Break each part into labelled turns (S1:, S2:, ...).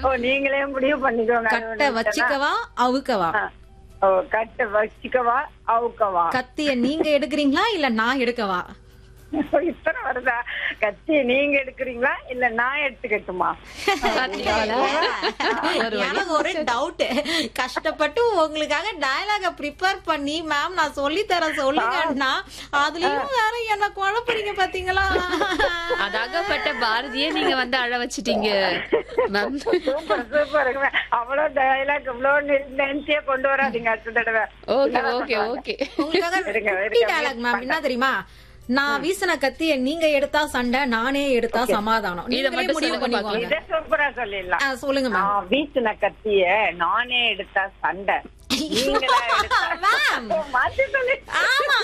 S1: ஓ நீங்களே முடிவு பண்ணிக்கோங்க. அது
S2: கட்டை
S1: ஒண்ணு
S2: வச்சுக்கவா அவுக்கவா?
S1: ஓ கட்டை வச்சுக்கவா அவுக்கவா?
S2: கத்திய நீங்க எடுக்கிறீங்களா இல்ல நான் எடுக்கவா?
S1: இத்தனை வருதா? கத்தி நீங்க எடுக்கிறீங்களா இல்ல நான் எடுத்துக்கட்டுமா?
S2: எனக்கு ஒரு டவுட். கஷ்டப்பட்டு உங்களுக்காக டயலாக ப்ரிப்பேர் பண்ணி மேம் நான் சொல்லி தரேன் சொல்லுங்கன்னா அதுலயும் வேற என்ன குழப்பறீங்க பாத்தீங்களா?
S3: அதாகப்பட்ட பாரதியே நீங்க வந்து அழ வச்சிட்டீங்க மேம்.
S1: Super super. அவ்வளவு டயலாக் இவ்வளவு நினைச்சே கொண்டு வராதீங்க அடுத்த தடவை.
S3: Okay okay okay.
S2: உங்களுக்காக டயலாக் மேம் என்ன தெரியுமா? நான் வீசின கத்திய நீங்க எடுத்தா சண்டை, நானே எடுத்தா சமாதானம்.
S3: இத மட்டும்
S2: முடிவு பண்ணிக்கோங்க.
S1: இதை சூப்பரா சொல்லிடலாம்.
S2: சொல்லுங்க மேம்.
S1: நான் வீசின கத்திய நானே எடுத்தா சண்டை, நீங்களா எடுத்தா
S2: மேம்.
S1: மாத்தி சொல்லி.
S2: ஆமா,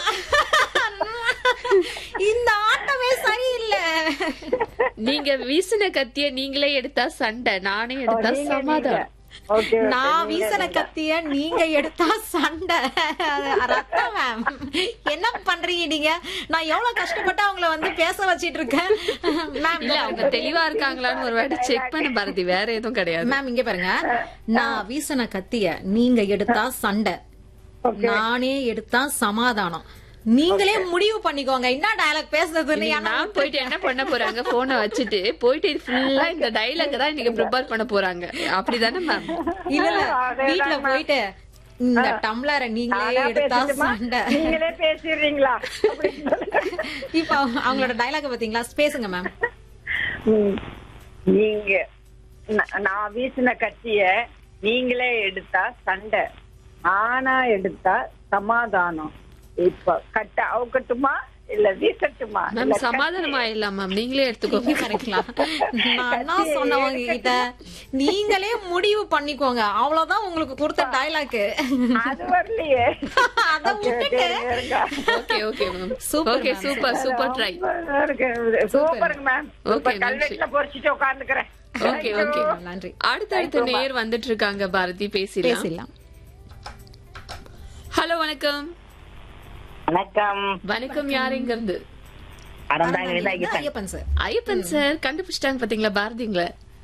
S2: இந்த ஆட்டமே சரியில்லை.
S3: நீங்க வீசின கத்திய நீங்களே எடுத்தா சண்டை, நானே எடுத்தா சமாதானம்.
S2: நான் வீசின கத்திய நீங்க எடுத்தா சண்டை ரத்தம். மேம் என்ன பண்றீங்க நீங்க? நான் எவ்வளவு கஷ்டப்பட்டு அவங்கள வந்து பேச வச்சிட்டு இருக்கேன் மேம்.
S3: இல்ல அவங்க தெளிவா இருக்காங்களான்னு ஒரு வாட்டி செக் பண்ண பாரதி, வேற எதுவும் கிடையாது
S2: மேம். இங்க பாருங்க, நான் வீசின கத்திய நீங்க எடுத்தா சண்டை, நானே எடுத்தா சமாதானம். நீங்களே முடிவு பண்ணிக்கோங்க என்ன டயலாக் பேசுறதுன்னு.
S3: நான் போயிட்டு என்ன பண்ண போறாங்க, போனை வச்சுட்டு போயிட்டு ஃபுல்லா இந்த டைலாக் தான் நீங்க ப்ரிப்பேர் பண்ண போறாங்க, அப்படிதானே மேம்?
S2: இல்ல இல்ல, வீட்டுல போயிட்டு இந்த டம்ளரை நீங்களே எடுத்தா சண்டை.
S1: நீங்களே பேசிடுறீங்களா?
S2: இப்ப அவங்களோட டயலாக் பாத்தீங்களா? பேசுங்க மேம்.
S1: நீங்க நான் வீசின கத்திய நீங்களே எடுத்தா சண்டை, ஆனா எடுத்தா சமாதானம். இப்ப கட்ட அவுக்கட்டுமா இல்ல வீசட்டுமா?
S3: மேம் சமாதானமா இல்ல மேம், நீங்களே எடுத்துக்கோங்க.
S2: கரெக்ட்லாம். நான் என்ன சொன்னவங்க கிட்ட நீங்களே முடிவு பண்ணிக்கோங்க, அவ்வளவுதான் உங்களுக்கு கொடுத்த டயலாக்.
S1: அது வரலையே.
S2: அத விட்டுட்டு
S3: okay okay ma'am.
S2: Super
S3: okay super super try.
S1: சூப்பருங்க மேம்.
S3: ஓகே
S1: கல்வெட்டுல பொறிச்சிட்டு உட்கார்ந்துக்கிறேன்.
S3: ஓகே ஓகே
S2: நன்றி.
S3: அடுத்தடுத்த நேர் வந்துட்டு இருக்காங்க பாரதி, பேசலாம். ஹலோ வணக்கம்.
S1: வணக்கம்.
S3: வணக்கம், யார் எங்க இருந்து?
S2: ஐயப்பன் சார்.
S3: ஐயப்பன் சார் கண்டுபிடிச்சிட்டாங்க பாத்தீங்களா பாரதிங்கள?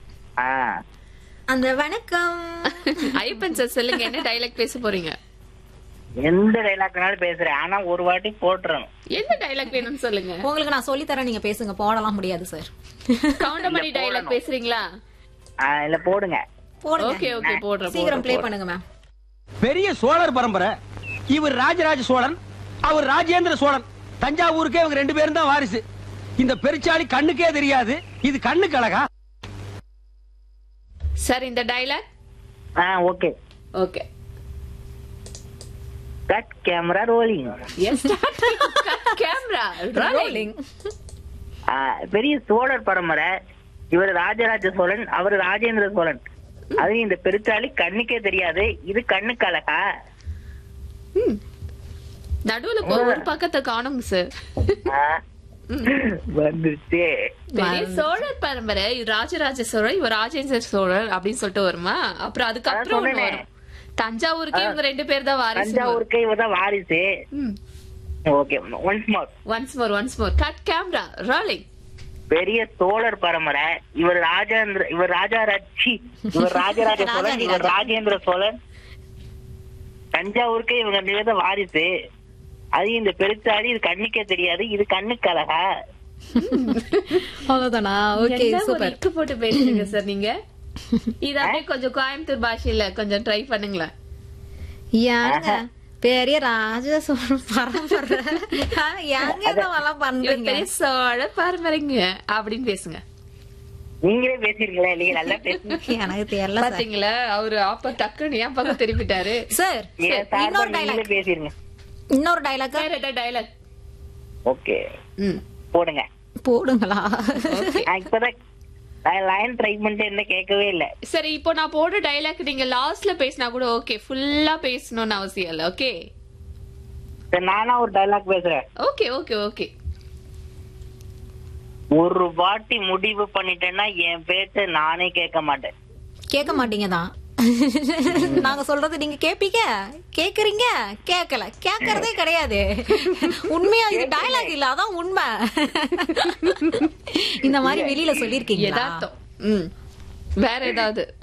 S2: அந்த வணக்கம்
S3: ஐயப்பன் சார் சொல்லுங்க, என்ன டைலாக் பேச போறீங்க?
S4: எந்த டைலாக்னாலும் பேசுறேன், ஆனா ஒரு வாட்டி போட்டுறணும்.
S3: என்ன டைலாக் வேணும்னு சொல்லுங்க.
S2: உங்களுக்கு நான் சொல்லி தரேன், நீங்க பேசுங்க. போடலாம் முடியாது சார்.
S3: கவுண்டமணி டைலாக் பேசுறீங்களா?
S4: இல்ல போடுங்க.
S2: போடுங்க.
S3: ஓகே ஓகே போடுறேன்.
S2: சீக்கிரம் ப்ளே பண்ணுங்க மேம்.
S5: பெரிய சோழர் பரம்பரை. இவர் ராஜராஜ சோழன், அவர் ராஜேந்திர சோழன். தஞ்சாவூருக்கே இவங்க 2 பேரும் தான் வாரிசு. இந்த பெருச்சாளி கண்ணுக்கே தெரியாது, இது கண்ணுக்கு அழகா?
S3: சார் இந்த dialogue.
S4: Okay
S3: okay.
S4: Cut camera rolling.
S3: S cut camera rolling.
S4: பெரிய சோழர் பரம்பரை. இவர் ராஜராஜ சோழன், அவர் ராஜேந்திர சோழன். அது இந்த பெருச்சாளி கண்ணுக்கே தெரியாது, இது கண்ணுக்கு அழகா?
S3: நடுவுல ஒரு பக்கத்தை காணுங்க சார்.
S4: வந்துருச்சு.
S3: பெரிய சோழர் பரம்பரை, ராஜராஜ சோழர், இவர் ராஜேந்திர சோழர் அப்படின்னு சொல்லிட்டு வருமா? அப்புறம் அதுக்கப்புறம் ஒண்ணு வரும், தஞ்சாவூருக்கே இவங்க 2 பேர் தான் வாரிசு.
S4: தஞ்சாவூருக்கே இவர் தான் வாரிசு. Okay, once more
S3: cut camera rolling.
S4: பெரிய சோழர் பரம்பரை. இவர் ராஜராஜ சோழன், இவர் ராஜேந்திர சோழன். தஞ்சாவூருக்கே இவங்க 2 பேர் தான் வாரிசு. அது இந்த பெருச்சாளி, இது கண்ணுக்கே தெரியாது, இது கண்ணுக்கு அழகா?
S2: அவ்வளவுதானா? Okay super.
S3: இக்கு போட்டு பேசுறீங்க சார் நீங்க. இது அப்படியே கொஞ்சம் கோயம்புத்தூர் பாஷையில கொஞ்சம் ட்ரை பண்ணுங்களேன்.
S2: யாருங்க பெரிய ராஜ சோழ பரம்பரை, எங்க இதெல்லாம் பண்றீங்க?
S3: பெரிய சோழ பரம்பரைங்க அப்படின்னு பேசுங்க.
S4: நீங்களே பேசுறீங்களா? இல்லையா? நல்லா பேசுங்க.
S2: எனக்கு தெரியல சார்.
S3: பாத்தீங்களா, அவரு அப்ப டக்குன்னு என் பக்கம் திரும்பிட்டாரு.
S2: சார் இன்னொரு டைலாக்
S4: பேசிருங்க.
S2: இன்னொரு டைலாக்.
S3: வேற டைலாக்.
S4: ஓகே போடுங்க.
S2: போடுங்களா?
S4: இப்பதான் லைன் ட்ரை பண்ணிட்டு என்ன கேட்கவே இல்ல.
S3: சரி, இப்போ நான் போடுற டைலாக் நீங்க லாஸ்ட்ல பேசினா கூட ஓகே, ஃபுல்லா பேசணும்னு அவசியம் இல்ல. ஓகே
S4: நானா ஒரு டைலாக் பேசுறேன்.
S3: Okay okay okay.
S4: ஒரு வாட்டி முடிவு பண்ணிட்டேன்னா என் பேச்ச நானே கேட்க மாட்டேன்.
S2: கேட்க மாட்டீங்க தான். நாங்க சொல்றது நீங்க கேப்பீங்க, கேக்குறீங்க, கேட்கல, கேக்குறதே கிடையாது. உண்மையா இது டயலாக் இல்ல, அதான் உண்மை. இந்த மாதிரி வெளியில சொல்லிருக்கீங்க.
S3: வேற ஏதாவது